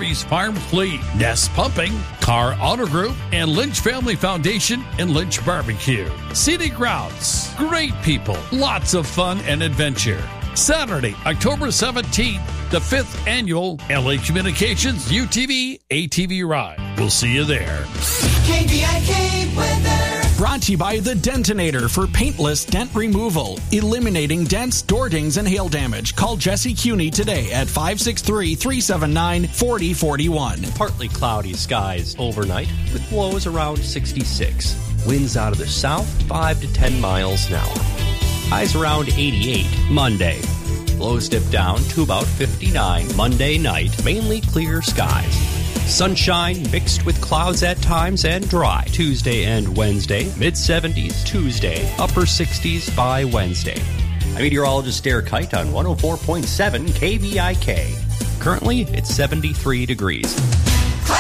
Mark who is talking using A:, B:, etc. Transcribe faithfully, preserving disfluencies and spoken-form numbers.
A: Industries Farm Fleet, Nest Pumping, Car Auto Group, and Lynch Family Foundation and Lynch Barbecue. Scenic routes, great people, lots of fun and adventure. Saturday, October seventeenth, the fifth annual L A Communications U T V A T V Ride. We'll see you there.
B: K B I K weather.
C: Brought to you by the Dentinator for paintless dent removal, eliminating dents, door dings, and hail damage. Call Jesse Cuney today at five six three, three seven nine, four zero four one.
D: Partly cloudy skies overnight with lows around sixty-six. Winds out of the south, five to ten miles an hour. Highs around eighty-eight Monday. Lows dip down to about fifty-nine Monday night. Mainly clear skies. Sunshine mixed with clouds at times and dry Tuesday and Wednesday. Mid-seventies Tuesday, upper sixties by Wednesday. I'm meteorologist Derek Kite on one oh four point seven K V I K. Currently, it's seventy-three degrees.